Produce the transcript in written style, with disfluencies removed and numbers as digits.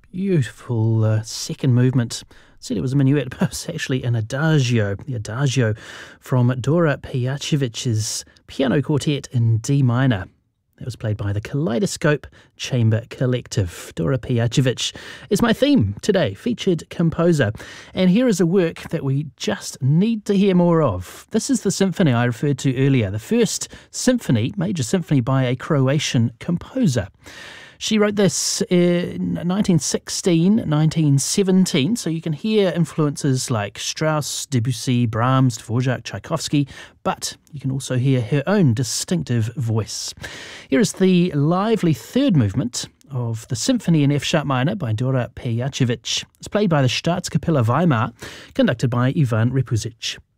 Beautiful second movement. Said it was a minuet, but it was actually an adagio. The adagio from Dora Pejacevich's piano quartet in D minor. That was played by the Kaleidoscope Chamber Collective. Dora Pejacevich is my theme today, featured composer. And here is a work that we just need to hear more of. This is the symphony I referred to earlier, the first symphony, major symphony by a Croatian composer. She wrote this in 1916, 1917, so you can hear influences like Strauss, Debussy, Brahms, Dvorak, Tchaikovsky, but you can also hear her own distinctive voice. Here is the lively third movement of the Symphony in F-sharp minor by Dora Pejacevich. It's played by the Staatskapelle Weimar, conducted by Ivan Repusic.